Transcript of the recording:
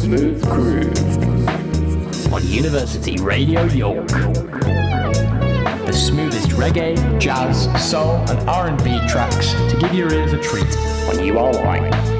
Smooth Groove on University Radio York. The smoothest reggae, jazz, soul and R&B tracks to give your ears a treat on URY.